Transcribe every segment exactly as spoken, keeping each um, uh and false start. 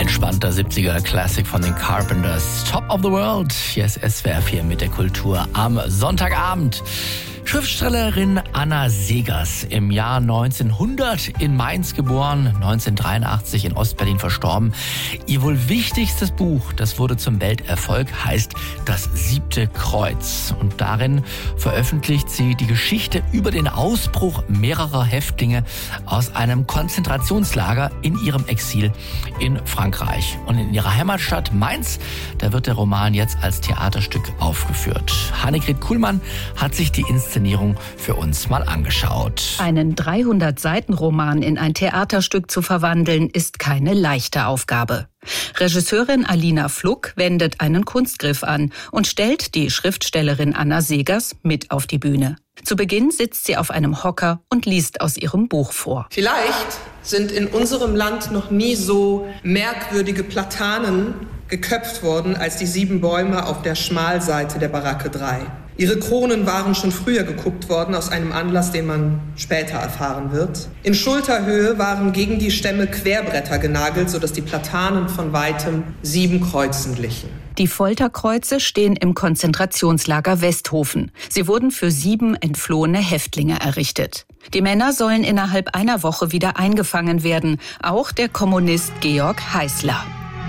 entspannter siebziger Classic von den Carpenters. Top of the World. Hier ist S W R vier mit der Kultur am Sonntagabend. Schriftstellerin Anna Seghers, im Jahr neunzehnhundert in Mainz geboren, neunzehnhundertdreiundachtzig in Ostberlin verstorben. Ihr wohl wichtigstes Buch, das wurde zum Welterfolg, heißt Das siebte Kreuz. Und darin veröffentlicht sie die Geschichte über den Ausbruch mehrerer Häftlinge aus einem Konzentrationslager in ihrem Exil in Frankreich. Und in ihrer Heimatstadt Mainz, da wird der Roman jetzt als Theaterstück aufgeführt. Annegret Kuhlmann hat sich die Inszenierung für uns mal angeschaut. Einen dreihundert-Seiten-Roman in ein Theaterstück zu verwandeln, ist keine leichte Aufgabe. Regisseurin Alina Fluck wendet einen Kunstgriff an und stellt die Schriftstellerin Anna Seghers mit auf die Bühne. Zu Beginn sitzt sie auf einem Hocker und liest aus ihrem Buch vor. Vielleicht sind in unserem Land noch nie so merkwürdige Platanen geköpft worden als die sieben Bäume auf der Schmalseite der Baracke drei. Ihre Kronen waren schon früher gekuppt worden, aus einem Anlass, den man später erfahren wird. In Schulterhöhe waren gegen die Stämme Querbretter genagelt, sodass die Platanen von weitem sieben Kreuzen glichen. Die Folterkreuze stehen im Konzentrationslager Westhofen. Sie wurden für sieben entflohene Häftlinge errichtet. Die Männer sollen innerhalb einer Woche wieder eingefangen werden, auch der Kommunist Georg Heißler.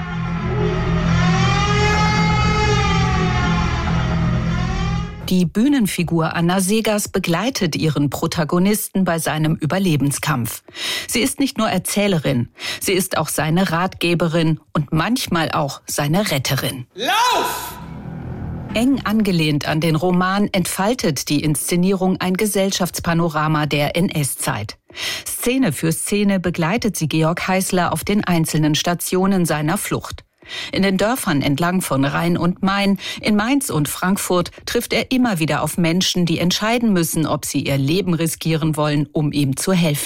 Die Bühnenfigur Anna Seghers begleitet ihren Protagonisten bei seinem Überlebenskampf. Sie ist nicht nur Erzählerin, sie ist auch seine Ratgeberin und manchmal auch seine Retterin. Lauf! Eng angelehnt an den Roman entfaltet die Inszenierung ein Gesellschaftspanorama der N S-Zeit. Szene für Szene begleitet sie Georg Heißler auf den einzelnen Stationen seiner Flucht. In den Dörfern entlang von Rhein und Main, in Mainz und Frankfurt trifft er immer wieder auf Menschen, die entscheiden müssen, ob sie ihr Leben riskieren wollen, um ihm zu helfen.